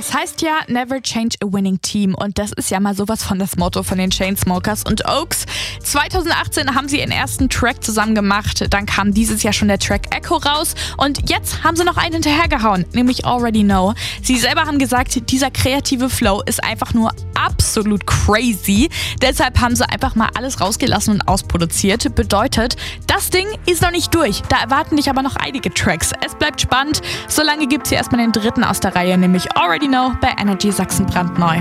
Es heißt ja Never Change a Winning Team und das ist ja mal sowas von das Motto von den Chainsmokers und Oaks. 2018 haben sie ihren ersten Track zusammen gemacht, dann kam dieses Jahr schon der Track Echo raus und jetzt haben sie noch einen hinterhergehauen, nämlich Already Know. Sie selber haben gesagt, dieser kreative Flow ist einfach nur absolut crazy. Deshalb haben sie einfach mal alles rausgelassen und ausproduziert. Bedeutet, das Ding ist noch nicht durch. Da erwarten dich aber noch einige Tracks. Es bleibt spannend. Solange gibt es hier erstmal den dritten aus der Reihe, nämlich Already Know bei Energy Sachsen brandneu.